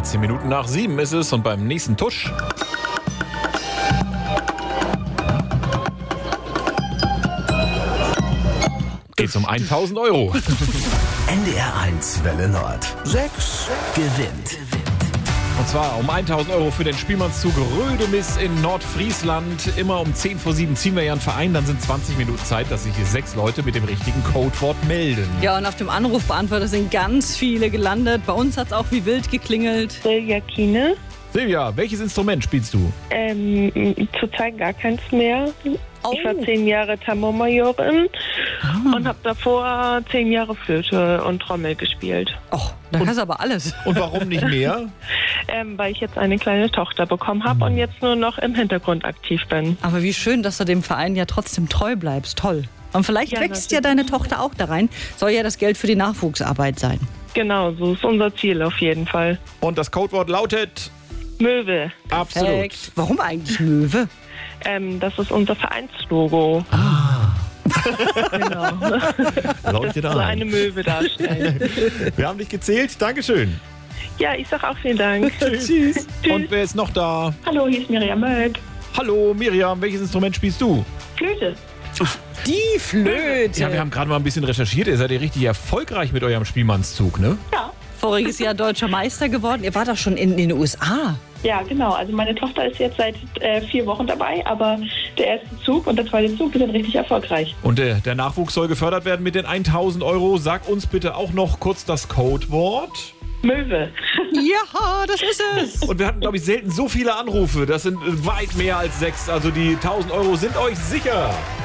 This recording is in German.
13 Minuten nach 7 ist es und beim nächsten Tusch geht's um 1.000 Euro. NDR 1 Welle Nord. 6 gewinnt. Und zwar um 1.000 Euro für den Spielmannszug Rödemis in Nordfriesland. Immer um 10 vor 7 ziehen wir ja einen Verein. Dann sind 20 Minuten Zeit, dass sich hier 6 Leute mit dem richtigen Codewort melden. Ja, und auf dem Anrufbeantworter sind ganz viele gelandet. Bei uns hat es auch wie wild geklingelt. Silja Kiene. Silvia, welches Instrument spielst du? Zurzeit gar keins mehr. Oh. Ich war 10 Jahre Tambourmajorin und habe davor 10 Jahre Flöte und Trommel gespielt. Och, da kannst du aber alles. Und warum nicht mehr? Weil ich jetzt eine kleine Tochter bekommen habe und jetzt nur noch im Hintergrund aktiv bin. Aber wie schön, dass du dem Verein ja trotzdem treu bleibst. Toll. Und vielleicht Ja, wächst ja deine Tochter auch da rein. Soll ja das Geld für die Nachwuchsarbeit sein. Genau, so ist unser Ziel auf jeden Fall. Und das Codewort lautet Möwe. absolut. Perfekt. Warum eigentlich Möwe? Das ist unser Vereinslogo. Genau. Leuchtet So ein. eine Möwe darstellen. Wir haben dich gezählt. Dankeschön. Ja, ich sag auch vielen Dank. Tschüss. Und wer ist noch da? Hallo, hier ist Miriam Möld. Hallo Miriam, welches Instrument spielst du? Flöte. Die Flöte. Ja, wir haben gerade mal ein bisschen recherchiert. Ihr seid ja richtig erfolgreich mit eurem Spielmannszug, ne? Ja. Voriges Jahr deutscher Meister geworden. Ihr wart doch schon in den USA. Ja, genau. Also meine Tochter ist jetzt seit 4 Wochen dabei, aber der erste Zug und der zweite Zug, die sind richtig erfolgreich. Und der Nachwuchs soll gefördert werden mit den 1.000 Euro. Sag uns bitte auch noch kurz das Codewort. Möwe. Ja, das ist es. Und wir hatten, glaube ich, selten so viele Anrufe. Das sind weit mehr als 6. Also die 1.000 Euro sind euch sicher.